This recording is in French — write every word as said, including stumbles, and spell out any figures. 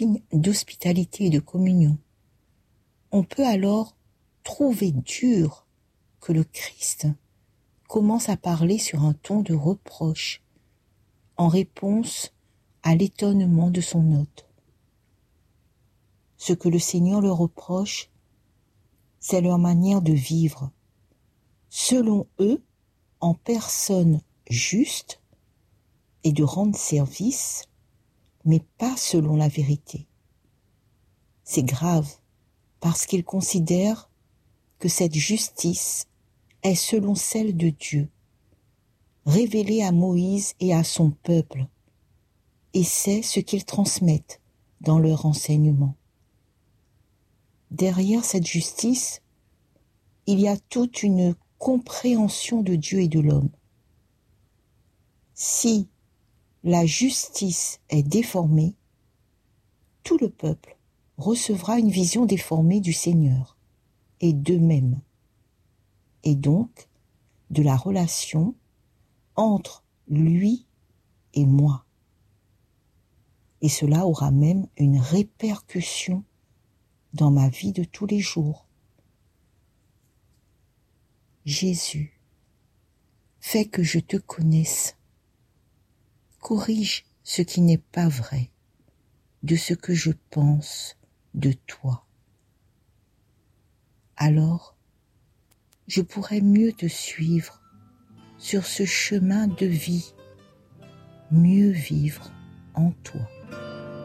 signe d'hospitalité et de communion. On peut alors trouver dur que le Christ commence à parler sur un ton de reproche, en réponse à l'étonnement de son hôte. Ce que le Seigneur leur reproche, c'est leur manière de vivre, selon eux, en personne juste, et de rendre service, mais pas selon la vérité. C'est grave, parce qu'ils considèrent que cette justice est selon celle de Dieu, révélée à Moïse et à son peuple, et c'est ce qu'ils transmettent dans leur enseignement. Derrière cette justice, il y a toute une compréhension de Dieu et de l'homme. Si la justice est déformée, tout le peuple recevra une vision déformée du Seigneur et d'eux-mêmes, et donc de la relation entre lui et moi. Et cela aura même une répercussion dans ma vie de tous les jours. Jésus, fais que je te connaisse. Corrige ce qui n'est pas vrai de ce que je pense de toi. Alors, je pourrai mieux te suivre sur ce chemin de vie, mieux vivre en toi.